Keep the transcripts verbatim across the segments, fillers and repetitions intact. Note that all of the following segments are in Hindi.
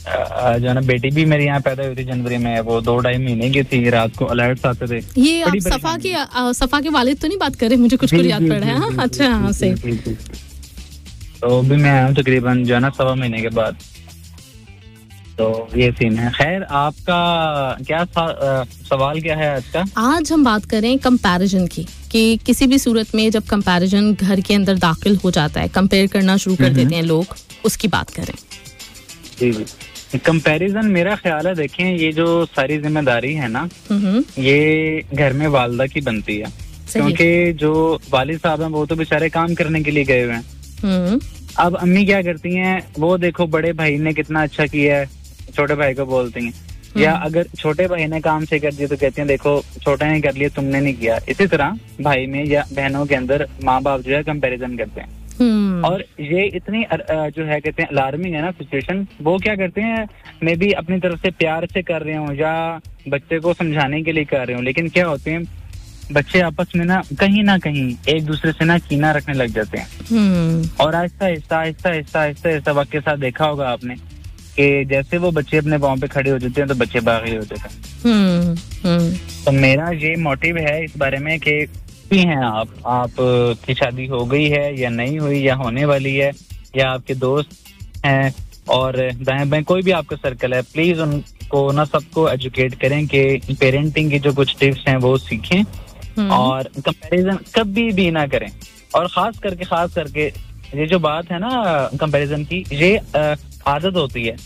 जो है ना बेटी भी मेरी यहाँ पैदा हुई थी जनवरी में, वो दो ढाई महीने की थी, रात को अलर्ट्स आते थे। ये आप सफा के सफा के वालिद तो नहीं बात कर रहे? मुझे कुछ कुछ याद पड़ रहा है। हाँ अच्छा, हाँ सही। तो भी मैं आया हूँ तकरीबन जो है ना सवा महीने के बाद, तो ये सीन है। खैर आपका क्या सवाल क्या है आज का? आज हम बात करें कंपैरिजन की, कि किसी भी सूरत में जब कंपैरिजन घर के अंदर दाखिल हो जाता है, कंपेयर करना शुरू कर देते हैं लोग, उसकी बात करें। जी जी, कंपैरिजन मेरा ख्याल है, देखें ये जो सारी जिम्मेदारी है ना, ये घर में वालिदा की बनती है, क्योंकि जो वालिद साहब हैं वो तो बेचारे काम करने के लिए गए हुए हैं। अब अम्मी क्या करती हैं, वो देखो बड़े भाई ने कितना अच्छा किया है, छोटे भाई को बोलती हैं, या अगर छोटे भाई ने काम से कर दिया तो कहते हैं देखो छोटे ने कर लिया तुमने नहीं किया। इसी तरह भाई में या बहनों के अंदर माँ बाप जो है कंपैरिजन करते हैं, और ये इतनी जो है कहते हैं अलार्मिंग है ना सिचुएशन। वो क्या करते हैं, मे बी अपनी तरफ से प्यार से कर रहे हो या बच्चे को समझाने के लिए कर रहे हो, लेकिन क्या होते हैं बच्चे आपस में ना कहीं ना कहीं एक दूसरे से ना कीना रखने लग जाते हैं, और आहिस्ता आहिस्ता आहिस्ता आहिस्ता आहिस्ता आहिस्ता वक्त के साथ देखा होगा आपने कि जैसे वो बच्चे अपने पाँव पे खड़े हो जाते हैं तो बच्चे बागी हो जाते हैं। तो मेरा ये मोटिव है इस बारे में कि भी हैं आप आप की शादी हो गई है या नहीं हुई या होने वाली है, या आपके दोस्त हैं और दाएं बाएं कोई भी आपका सर्कल है, प्लीज उनको ना सबको एजुकेट करें कि पेरेंटिंग की जो कुछ टिप्स हैं वो सीखें, और कंपैरिजन कभी भी ना करें। और खास करके खास करके ये जो बात है ना कंपैरिजन की, ये आदत होती है,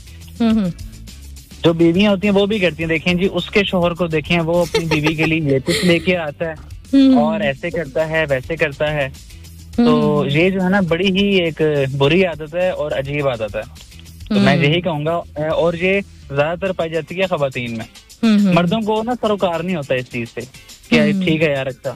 जो बीवियां होती हैं वो भी करती हैं। देखें जी, उसके शोहर को देखें, वो अपनी बीवी के लिए ये कुछ लेके आता है और ऐसे करता है वैसे करता है, तो ये जो है ना बड़ी ही एक बुरी आदत है और अजीब आदत है। तो मैं यही कहूंगा, और ये ज्यादातर पाई जाती है खवातीन में। मर्दों को ना सरोकार नहीं होता इस चीज से, क्या ठीक है यार अच्छा,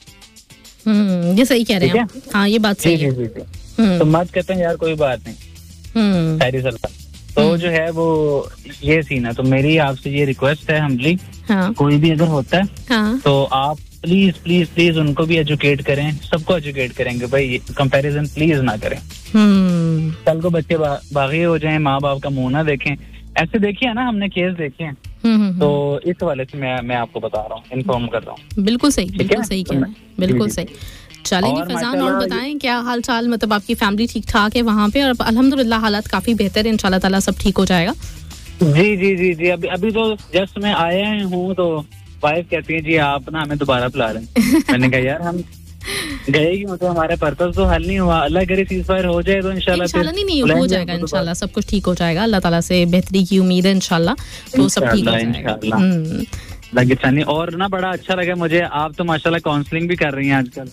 ये सही कह रहे हैं। हाँ ये बात सही है। तो मत कहते हैं यार कोई बात नहीं, सारी सलाह। तो जो है वो ये सीन है। तो मेरी आपसे ये रिक्वेस्ट है हम्बली, हाँ। कोई भी अगर होता है हाँ। तो आप प्लीज प्लीज प्लीज उनको भी एजुकेट करें, सबको एजुकेट करेंगे भाई, कंपैरिजन प्लीज ना करें। कल को बच्चे बा, बागी हो जाएं, माँ बाप का मुंह ना देखें। ऐसे देखिए ना, हमने केस देखे हैं, तो इस वाले से मैं मैं आपको बता रहा हूँ, इन्फॉर्म कर रहा हूँ। बिल्कुल सही, बिल्कुल सही कह रहे हैं, बिल्कुल सही। चलेंगे फैजान, और बताएं क्या हाल चाल, मतलब आपकी फैमिली ठीक ठाक है वहाँ पे? और अल्हम्दुलिल्लाह हालात काफी बेहतर है, इंशाल्लाह ताला सब ठीक हो जाएगा। जी जी जी जी अभी अभी तो जस्ट मैं आया हूँ, तो वाइफ कहती है जी आप ना हमें दोबारा बुला रहे हैं। मैंने कहा यार हम गए क्यों, तो हमारे पर्पस तो हल नहीं हुआ, अल्लाह करे सीज़ फायर हो जाए तो इंशाल्लाह इंशाल्लाह नहीं नहीं हो जाएगा, इंशाल्लाह सब कुछ ठीक हो जाएगा, अल्लाह ताला से बेहतरी की उम्मीद है इंशाल्लाह, तो सब ठीक हो जाएगा। और ना बड़ा अच्छा लगा मुझे, आप तो माशाल्लाह काउंसलिंग भी कर रही हैं आजकल।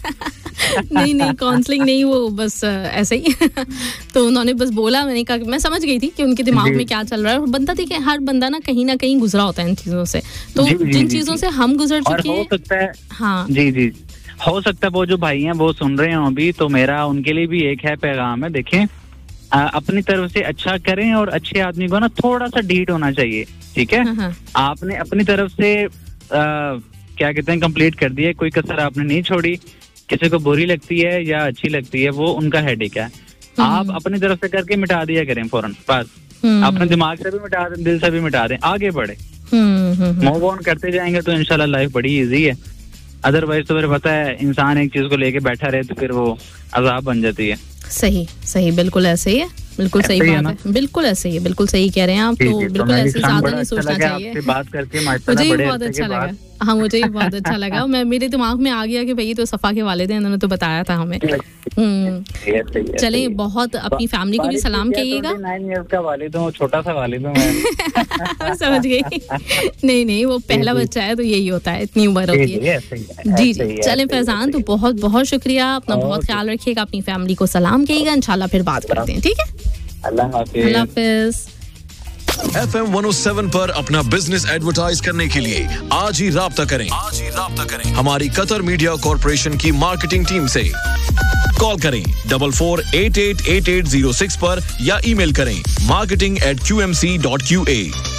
नहीं नहीं काउंसलिंग नहीं, वो बस ऐसे ही तो उन्होंने बस बोला, मैंने कहा, मैं समझ गई थी कि उनके दिमाग में क्या चल रहा है। बंदा देखिए, हर बंदा ना कहीं ना कहीं गुजरा होता है इन चीजों से, तो जी, जिन जी, चीजों जी, से हम गुजर चुके हैं, हो सकता है हाँ जी जी हो सकता है वो जो भाई हैं वो सुन रहे हो अभी, तो मेरा उनके लिए भी एक है पैगाम है, देखें आ, अपनी तरफ से अच्छा करें, और अच्छे आदमी को ना थोड़ा सा ढीठ होना चाहिए, ठीक है। हाँ, आपने अपनी तरफ से आ, क्या कहते हैं कंप्लीट कर दिया, कोई कसर आपने नहीं छोड़ी। किसी को बुरी लगती है या अच्छी लगती है वो उनका हेडेक है, आप अपनी तरफ से करके मिटा दिया करें फौरन, बस अपने दिमाग से भी मिटा दें, दिल से भी मिटा दें, आगे बढ़े, मूव ऑन करते जाएंगे तो इंशाल्लाह लाइफ बड़ी इजी है। अदरवाइज तो फिर पता है इंसान एक चीज को लेके बैठा रहे तो फिर वो अजाब बन जाती है। सही सही, बिल्कुल ऐसे ही है, बिल्कुल सही बात है, बिल्कुल ऐसे ही है, बिल्कुल सही कह रहे हैं आप। तो बिल्कुल ऐसे ज्यादा नहीं सोचना चाहिए। बात करके मुझे भी बहुत अच्छा लगा, हाँ मुझे भी बहुत अच्छा लगा। मैं मेरे दिमाग में आ गया कि भाई तो सफा के वालिद हैं, इन्होंने तो बताया था हमें। चले, बहुत अपनी फैमिली को भी सलाम कहिएगा। का वालिद हूँ, छोटा सा वालिद हूँ मैं। समझ गई। नहीं नहीं, वो पहला बच्चा है तो यही होता है, इतनी उम्र होती है। जी जी, चले फैजान, तो बहुत बहुत शुक्रिया, अपना बहुत ख्याल रखिएगा, अपनी फैमिली को सलाम कहिएगा, इंशाल्लाह फिर बात करते हैं, ठीक है। अल्लाह हाफिज़। अल्लाह हाफिज़। F M one O seven पर अपना बिजनेस एडवर्टाइज करने के लिए आज ही राब्ता करें आज ही राब्ता करें हमारी कतर मीडिया कॉर्पोरेशन की मार्केटिंग टीम से। कॉल करें double four eight eight eight eight zero six पर या ईमेल करें marketing eight Q M C dot Q A.